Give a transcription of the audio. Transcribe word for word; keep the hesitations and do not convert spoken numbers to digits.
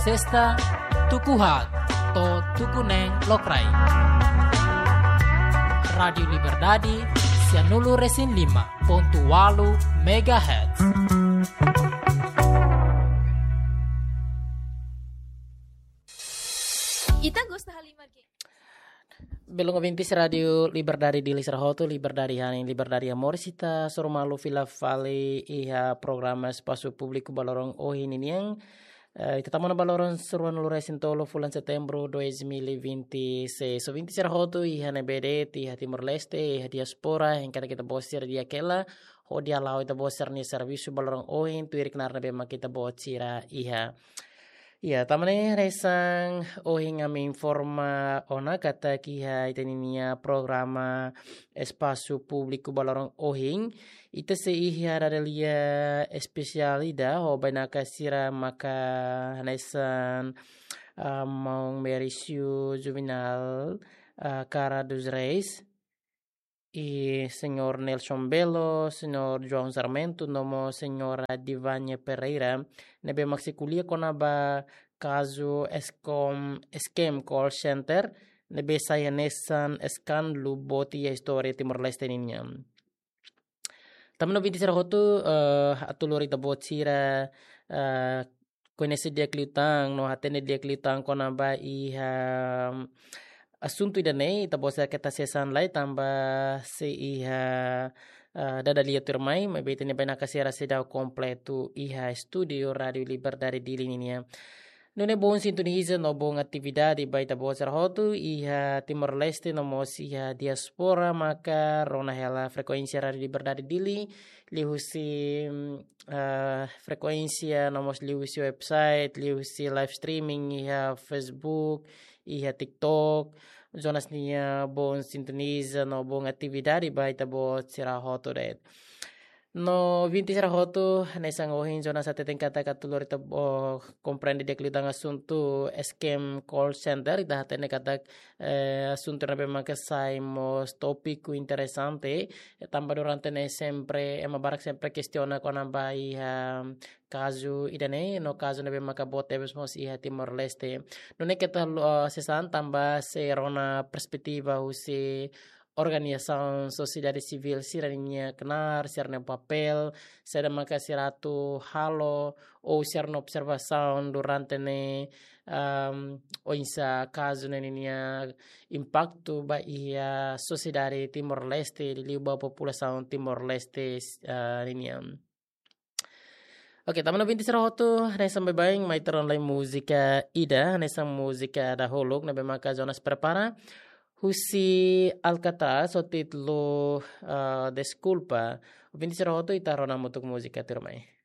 Sesta Tukuhat to Tukuneng Lokrai. Radio Liberdade Sianulu Resin lima ponto walu megahertz. Ita gosta halimar ke. Belum ngevintis Radio Liberdade di Lisrahoto, Liberdade Hanin, Liberdade Amor, sita sormalu fila vale iha programa espaço público balorong ohin ini yang Uh, kita mana baloron seruan luresin tolo bulan Setembro dua ribu dua puluh enam. So vinti serhoto iha nebede iha Timor Leste iha diaspora yang kada kita bosir dia kela ho dia lau kita bosir ni servisu balorong ohin tu irik narna bema kita bosira iha. Ya, tamane resang ohin ngami informa ona kata kiha itaninia programa espaço público balorong ohin ita se iha radalia especialida ho banaka sira maka hanesan uh, mong merisiu juvenal uh, cara dos reis e senhor Nelson Belo, senhor João Sarmento, nomo senhora Divania Pereira, nebe maksikulia konaba caso escom esquem call center, nebe saya nesan eskandalu boti ya história Timor Leste ninya. Tamno binti serahotu uh, atulori tabot sira uh, konese dia klitang no hatene dia klitang konaba iha asunto idane tabosa keta sesan lai tambah se iha uh, dada lihat turmai mabete ne bana kasira sedau kompletu iha studio Radio Liberdade di linia. Nune bon sintoniza no bon atividade bai tabosa hotu iha Timor Leste no mos iha diaspora maka rona hela frekuensia Radio Liberdade dili lihusi uh, frekuensia no mos lihusi website lihusi live streaming iha Facebook iha TikTok zonas nia bon sintoniza no bon atividade bai tabo sira hoto red no vinti sira hoto nesang ohin zona sate tingkata katulor tabo comprende dia klitang asunto eskem call center ita hatene kata eh, asunto na bemang saimos tópico interesante tamba durante ne sempre ema barak sempre questiona con bai um, caso idane no caso ne bemang bote besmos iha Timor Leste no ne kita uh, sesan tamba se rona perspektiva usi organização sociedade civil siraninya kenar sirne papel seda maka siratu halo ou sirna observação durante ne um, o insa caso nenia impacto ba ia sociedade Timor Leste di liba população Timor Leste uh, ninia. Oke, okay, taman binti serahoto nesa bebaing mai teron lai musika ida nesa musika dahulu nabe maka zonas prepara Husi Alcatraz o titlo uh, Desculpa. Binti serahoto itarona untuk musika tirmai.